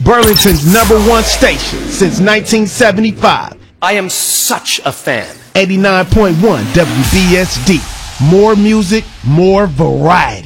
Burlington's #1 station since 1975. I am such a fan. 89.1 WBSD. More music, more variety.